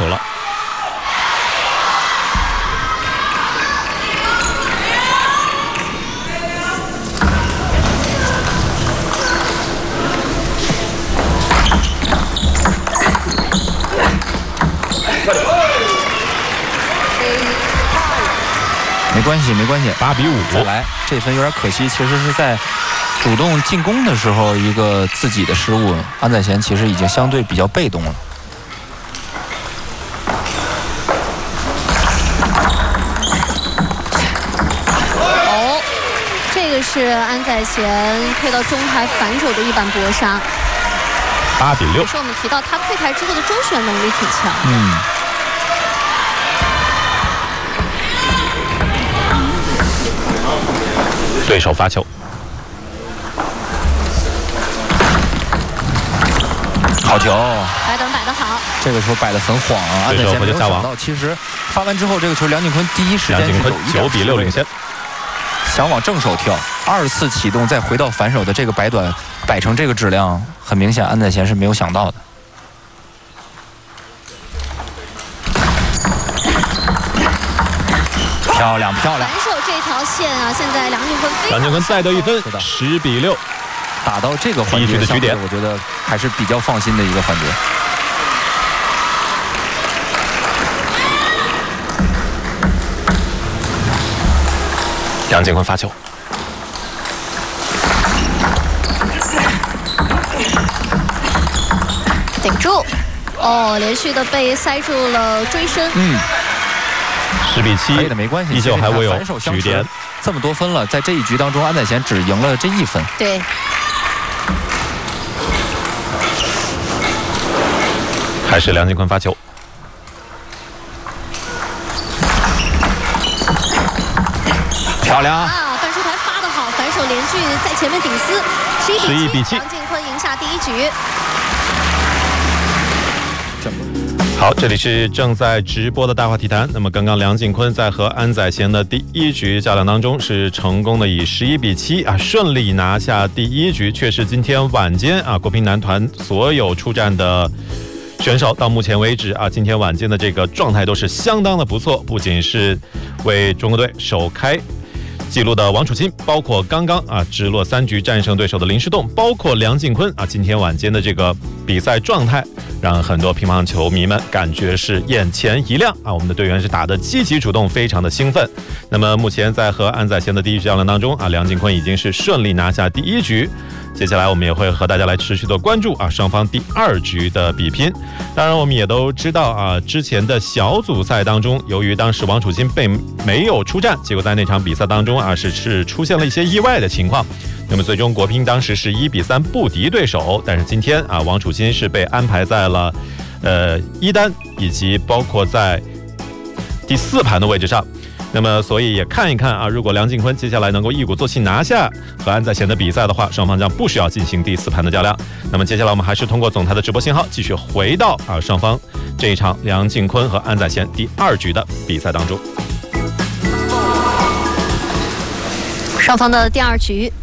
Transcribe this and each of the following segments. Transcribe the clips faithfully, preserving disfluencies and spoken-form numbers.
球了。 没关系，没关系， 八比五。 再来，这分有点可惜，其实是在主动进攻的时候一个自己的失误，安宰贤其实已经相对比较被动了。 哦，这个是安宰贤推到中台反手的一板搏杀。 八比六。 是我们提到他退台之后的周旋能力挺强。 嗯。 对手发球， 好球！ 摆等摆得好， 这个球摆得很晃啊！安宰贤没有想到，其实发完之后，这个球梁靖昆第一时间是有一点九比六领先， 想往正手跳，二次启动再回到反手的这个摆短，摆成这个质量，很明显安宰贤是没有想到的。漂亮漂亮！ 反手这条线啊，现在梁靖昆非常。 梁靖昆再得一分，十比六， 打到这个环节的局点， 我觉得还是比较放心的一个环节。 梁靖昆发球， 顶住，哦，连续的被塞住了追身。 嗯。 十比七， 可以的，没关系， 依旧还未有局点。 这么多分了，在这一局当中，安宰贤只赢了这一分。 对。 还是梁靖昆发球。 漂亮啊！反手台发得好，反手连续在前面顶丝，十一比七，梁靖昆赢下第一局。 好，这里是正在直播的大话体坛。那么刚刚梁靖昆在和安宰贤的第一局较量当中，是成功的以十一比七啊顺利拿下第一局，却是今天晚间啊国乒男团所有出战的选手到目前为止啊，今天晚间的这个状态都是相当的不错，不仅是为中国队首开记录的王楚钦，包括刚刚啊直落三局战胜对手的林诗栋，包括梁靖昆啊，今天晚间的这个比赛状态，让很多乒乓球迷们感觉是眼前一亮啊！我们的队员是打得积极主动，非常的兴奋。那么目前在和安宰贤的第一局较量当中啊，梁靖昆已经是顺利拿下第一局。接下来我们也会和大家来持续的关注啊双方第二局的比拼。当然我们也都知道啊，之前的小组赛当中，由于当时王楚钦被没有出战，结果在那场比赛当中啊是是出现了一些意外的情况。那么最终国乒当时是一比三不敌对手，但是今天啊王楚钦是被安排在了呃一单以及包括在第四盘的位置上。那么所以也看一看啊，如果梁靖昆接下来能够一鼓作气拿下和安宰贤的比赛的话，双方将不需要进行第四盘的较量。那么接下来我们还是通过总台的直播信号继续回到啊双方这一场梁靖昆和安宰贤第二局的比赛当中。 双方的第二局，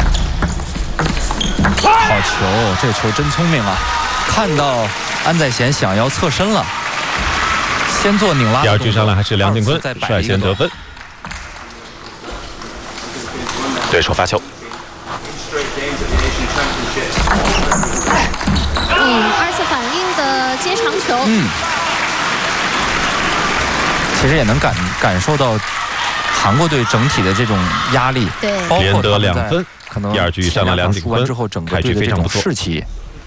好球，这球真聪明啊！看到安宰贤想要侧身了，先做拧拉。 第二局上来还是梁靖昆率先得分，对手发球。 嗯，二次反应的接长球。 嗯，其实也能感感受到韩国队整体的这种压力， 对， 连得两分。 可能第二局上了梁靖昆之后，整个队的这种士气。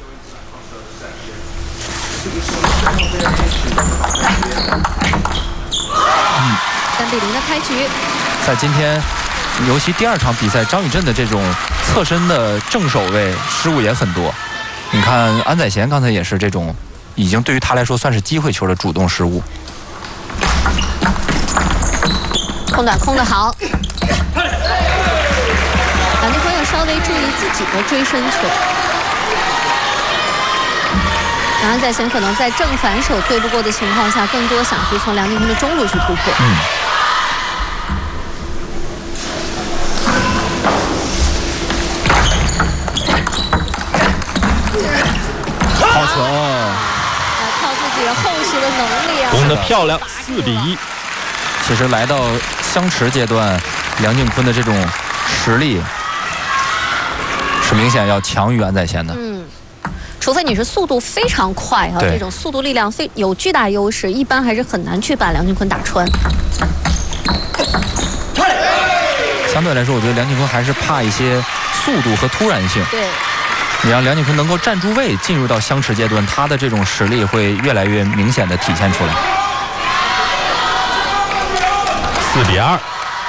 嗯，三比零的开局。 在今天，尤其第二场比赛，张宇镇的这种侧身的正手位失误也很多。你看安宰贤刚才也是这种，已经对于他来说算是机会球的主动失误。 空短空的好，梁靖昆要稍微注意自己的追身球。安宰贤可能在正反手对不过的情况下，更多想去从梁靖昆的中路去突破。 嗯。 好球！啊，靠自己厚实的能力攻得漂亮，四比一。 其实来到相持阶段，梁靖昆的这种实力是明显要强于安宰贤的。 嗯，除非你是速度非常快啊，这种速度力量非有巨大优势，一般还是很难去把梁靖昆打穿。 相对来说，我觉得梁靖昆还是怕一些速度和突然性。 对， 你让梁靖昆能够站住位，进入到相持阶段，他的这种实力会越来越明显的体现出来。 四比二。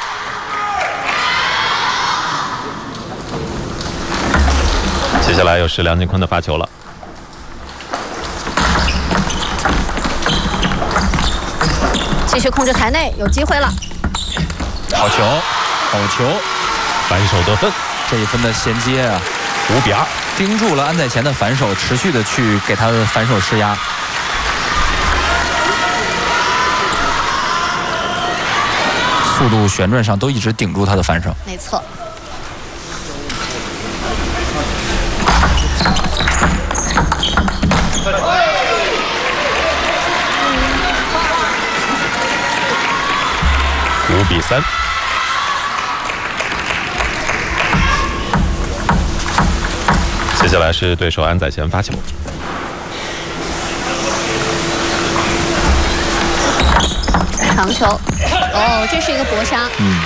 接下来又是梁靖昆的发球了。 继续控制台内，有机会了。 好球，好球， 反手得分， 这一分的衔接啊， 五比二， 盯住了安宰贤的反手，持续的去给他的反手施压。速度、旋转上都一直顶住他的反手。 没错。 五比三。接下来是对手安宰贤发球。 长球，哦，这是一个搏杀。 嗯，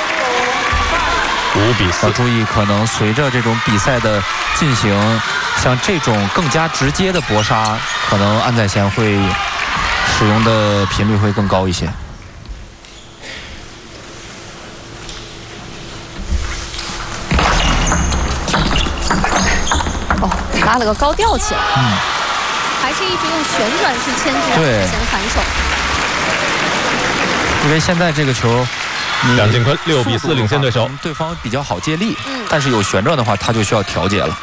五比四。 要注意，可能随着这种比赛的进行，像这种更加直接的搏杀，可能安宰贤会使用的频率会更高一些。 哦，拉了个高吊起来。 嗯， 还是一直用旋转去牵制安宰贤的反手。 因为现在这个球， 梁靖昆六比四领先对手， 对方比较好借力， 嗯， 但是有旋转的话，他就需要调节了。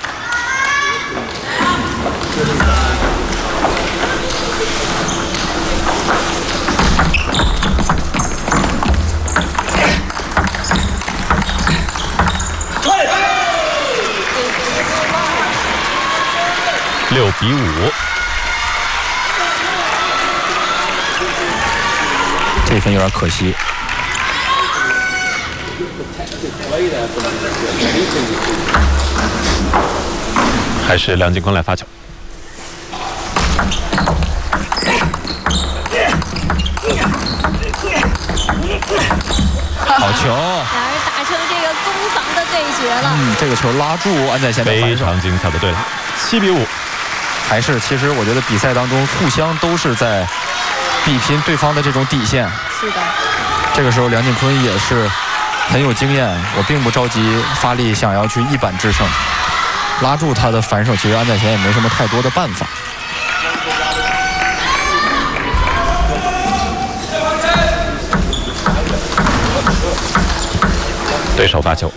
六比五。 这分有点可惜。 还是梁靖昆来发球。 好球！ 俩人打成这个攻防的对决了。 嗯，这个球拉住安宰贤的反手， 非常精彩的对打，七比五。 还是，其实我觉得比赛当中互相都是在比拼对方的这种底线。 是的。 这个时候梁靖昆也是很有经验，我并不着急发力想要去一板制胜，拉住他的反手，其实安宰贤也没什么太多的办法。 对手发球。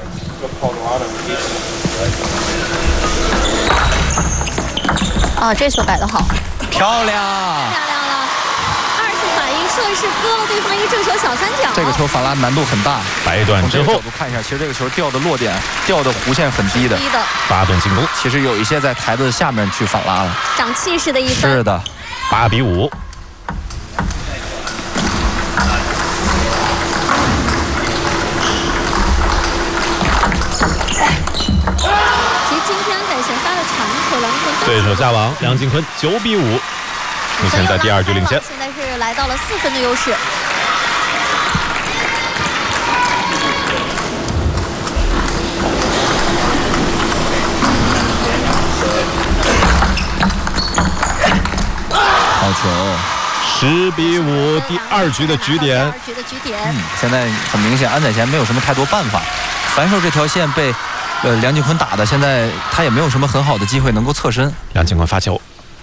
啊，这球摆得好， 漂亮， 漂亮了！二次反应顺势割了对方一个正手小三角。 这个球反拉难度很大。 摆断之后， 角度看一下，其实这个球掉的落点、掉的弧线很低的。 低的。 发动进攻， 其实有一些在台子下面去反拉了。 长气势的一分。 是的， 八比五。对手下网，梁靖昆九比五，目前在第二局领先。 现在是来到了四分的优势。 好球， 十比五，第二局的局点。 第二局的局点。 嗯，现在很明显，安宰贤没有什么太多办法，反手这条线被。呃，梁靖昆打的，现在他也没有什么很好的机会能够侧身。 梁靖昆发球，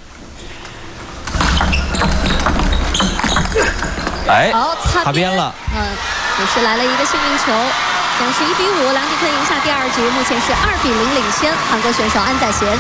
哎， 哦， 擦边了。 嗯，也是来了一个幸运球，总是一比五，梁靖昆赢下第二局，目前是二比零领先韩国选手安宰贤。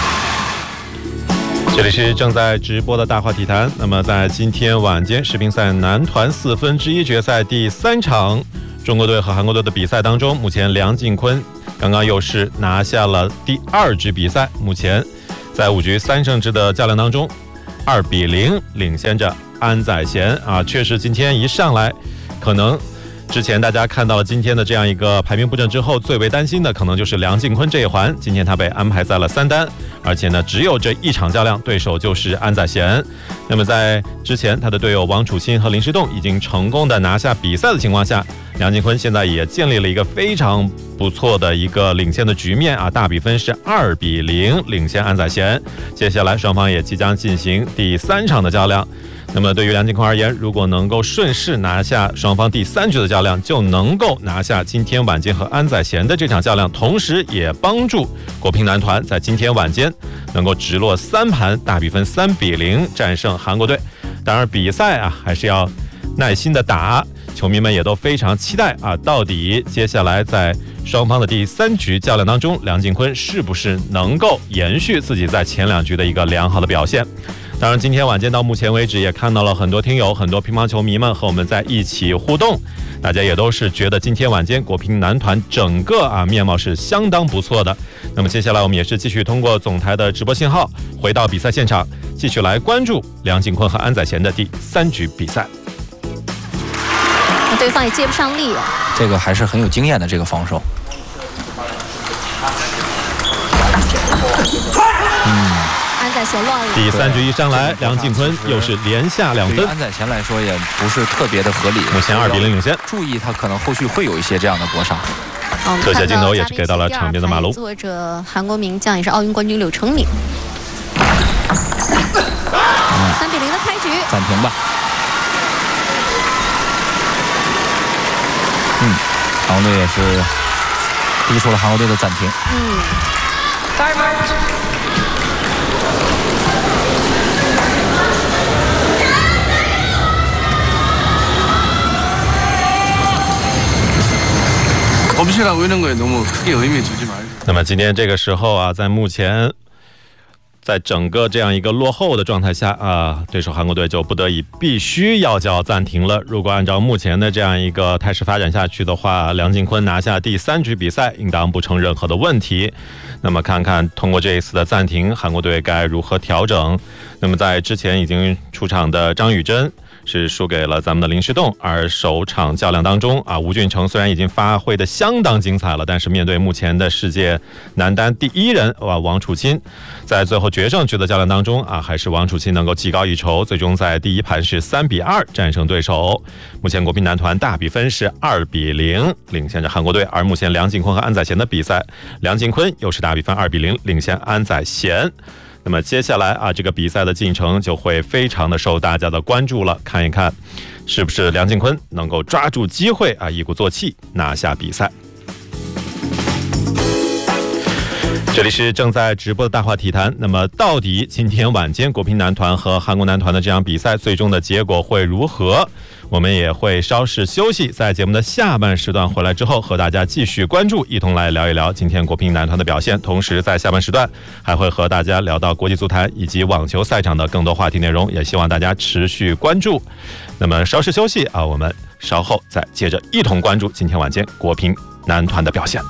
这里是正在直播的大话体坛。那么在今天晚间世乒赛男团四分之一决赛第三场中国队和韩国队的比赛当中，目前梁靖昆刚刚又是拿下了第二局比赛。目前在五局三胜制的较量当中， 二比零领先着安宰贤啊。确实今天一上来，可能之前大家看到了今天的这样一个排名布阵之后，最为担心的可能就是梁靖昆这一环。今天他被安排在了三单，而且呢只有这一场较量，对手就是安宰贤。那么在之前他的队友王楚钦和林诗栋已经成功的拿下比赛的情况下，梁靖昆现在也建立了一个非常不错的一个领先的局面啊，大比分是二比零领先安宰贤。接下来双方也即将进行第三场的较量。那么对于梁靖昆而言，如果能够顺势拿下双方第三局的较量，就能够拿下今天晚间和安宰贤的这场较量，同时也帮助国乒男团在今天晚间能够直落三盘，大比分三比零战胜韩国队。当然比赛啊还是要耐心的打，球迷们也都非常期待啊，到底接下来在双方的第三局较量当中，梁靖昆是不是能够延续自己在前两局的一个良好的表现。当然今天晚间到目前为止也看到了很多听友很多乒乓球迷们和我们在一起互动，大家也都是觉得今天晚间国乒男团整个啊面貌是相当不错的。那么接下来我们也是继续通过总台的直播信号回到比赛现场，继续来关注梁靖昆和安宰贤的第三局比赛。 对方也接不上力， 这个还是很有经验的这个防守。嗯， 安宰贤乱了。 第三局一上来，梁靖昆又是连下两分。 对于安宰贤来说也不是特别的合理， 目前二比零领先。 注意他可能后续会有一些这样的搏杀。 特写镜头也是给到了场边的马龙。 作者韩国名将也是奥运冠军柳成敏。三比零的开局， 暂停吧。嗯，韩国队也是逼出了韩国队的暂停。 嗯。 없이라고 이런 거에 너무 크게 의미 두지 말고。 那么今天这个时候啊，在目前在整个这样一个落后的状态下啊，对手韩国队就不得已必须要叫暂停了。如果按照目前的这样一个态势发展下去的话，梁靖昆拿下第三局比赛应当不成任何的问题。那么看看通过这一次的暂停，韩国队该如何调整。那么在之前已经出场的张宇珍是输给了咱们的林诗栋，而首场较量当中啊，吴俊成虽然已经发挥的相当精彩了，但是面对目前的世界男单第一人哇王楚钦，在最后决胜局的较量当中啊，还是王楚钦能够技高一筹，最终在第一盘是三比二战胜对手。目前国乒男团大比分是二比零领先着韩国队，而目前梁靖昆和安宰贤的比赛，梁靖昆又是大比分二比零领先安宰贤。那么接下来啊，这个比赛的进程就会非常的受大家的关注了，看一看是不是梁靖昆能够抓住机会啊，一鼓作气拿下比赛。这里是正在直播的大话体坛。那么到底今天晚间国乒男团和韩国男团的这场比赛最终的结果会如何？我们也会稍事休息，在节目的下半时段回来之后和大家继续关注，一同来聊一聊今天国乒男团的表现。同时在下半时段还会和大家聊到国际足坛以及网球赛场的更多话题内容，也希望大家持续关注。那么稍事休息啊，我们稍后再接着一同关注今天晚间国乒男团的表现。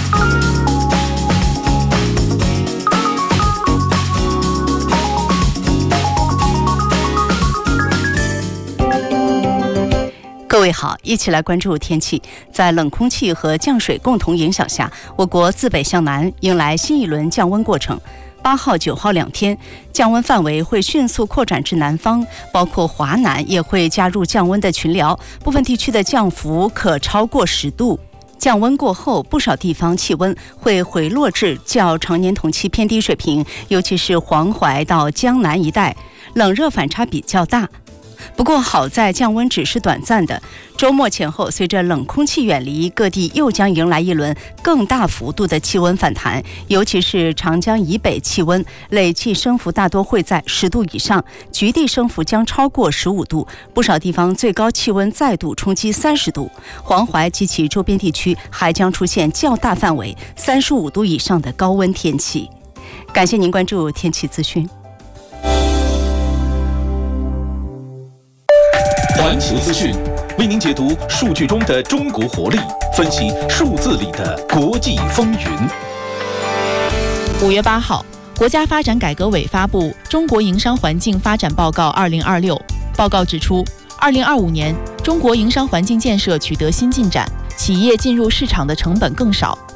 各位好，一起来关注天气。在冷空气和降水共同影响下，我国自北向南迎来新一轮降温过程。八号、九号两天，降温范围会迅速扩展至南方，包括华南也会加入降温的群聊，部分地区的降幅可超过十度。降温过后，不少地方气温会回落至较常年同期偏低水平，尤其是黄淮到江南一带，冷热反差比较大。不过好在降温只是短暂的，周末前后随着冷空气远离，各地又将迎来一轮更大幅度的气温反弹，尤其是长江以北气温累计升幅大多会在十度以上，局地升幅将超过十五度，不少地方最高气温再度冲击三十度，黄淮及其周边地区还将出现较大范围三十五度以上的高温天气。感谢您关注天气资讯。 环球资讯为您解读数据中的中国活力，分析数字里的国际风云。 五月八号， 国家发展改革委发布《中国营商环境发展报告二零二六》，报告指出，二零二五年中国营商环境建设取得新进展，企业进入市场的成本更少，